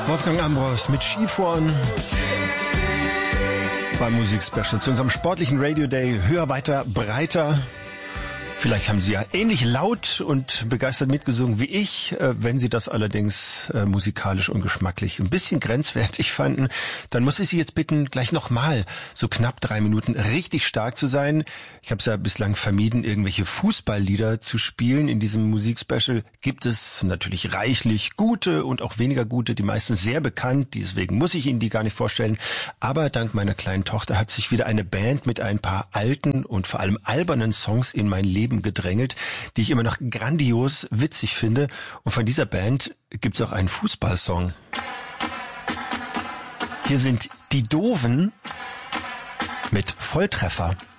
Wolfgang Ambros mit Skifahren beim Musikspecial zu unserem sportlichen Radio Day. Höher, weiter, breiter. Vielleicht haben Sie ja ähnlich laut und begeistert mitgesungen wie ich. Wenn Sie das allerdings musikalisch und geschmacklich ein bisschen grenzwertig fanden, dann muss ich Sie jetzt bitten, gleich nochmal so knapp 3 Minuten richtig stark zu sein. Ich habe es ja bislang vermieden, irgendwelche Fußballlieder zu spielen. In diesem Musikspecial gibt es natürlich reichlich gute und auch weniger gute, die meisten sehr bekannt. Deswegen muss ich Ihnen die gar nicht vorstellen. Aber dank meiner kleinen Tochter hat sich wieder eine Band mit ein paar alten und vor allem albernen Songs in mein Leben gedrängelt, die ich immer noch grandios witzig finde. Und von dieser Band gibt's auch einen Fußballsong. Hier sind die Dooven mit Volltreffer.